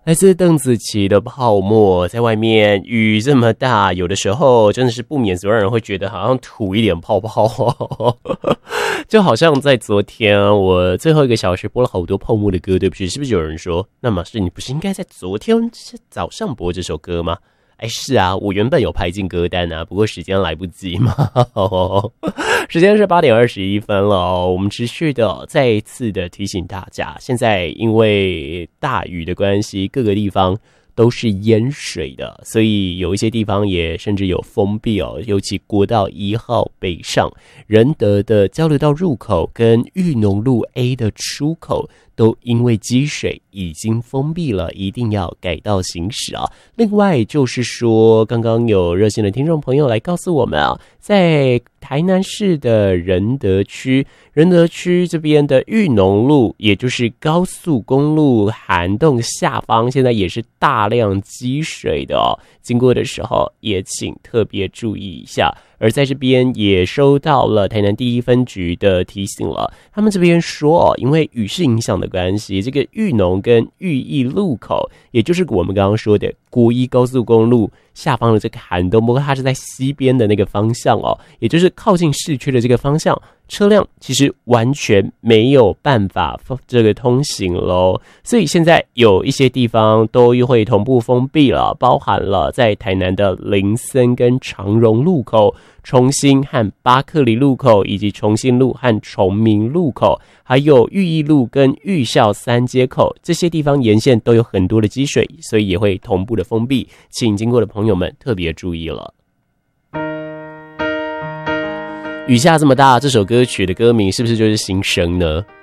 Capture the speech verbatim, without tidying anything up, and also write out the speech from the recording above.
来自邓紫棋的泡沫。在外面雨这么大，有的时候真的是不免所有人会觉得好像吐一点泡泡就好像在昨天我最后一个小时播了好多泡沫的歌，对不起，是不是有人说那么是你不是应该在昨天早上播这首歌吗？哎，是啊，我原本有排进歌单啊，不过时间来不及嘛。时间是八点二十一分了哦，我们持续的再一次的提醒大家，现在因为大雨的关系，各个地方都是淹水的，所以有一些地方也甚至有封闭哦，尤其国道一号北上仁德的交流道入口跟裕农路 A 的出口都因为积水已经封闭了，一定要改道行驶啊。另外就是说，刚刚有热心的听众朋友来告诉我们啊，在台南市的仁德区，仁德区这边的裕农路，也就是高速公路涵洞下方，现在也是大量积水的哦。经过的时候也请特别注意一下。而在这边也收到了台南第一分局的提醒了，他们这边说哦，因为雨势影响的关系，这个裕农跟裕义路口，也就是我们刚刚说的国一高速公路下方的这个涵洞，不过它是在西边的那个方向哦，也就是靠近市区的这个方向，车辆其实完全没有办法这个通行咯。所以现在有一些地方都会同步封闭了，包含了在台南的林森跟长荣路口、重新和巴克里路口，以及重新路和崇明路口，还有裕义路跟裕孝三街口，这些地方沿线都有很多的积水，所以也会同步的封闭，请经过的朋友们特别注意了。雨下这么大，这首歌曲的歌名是不是就是心声呢？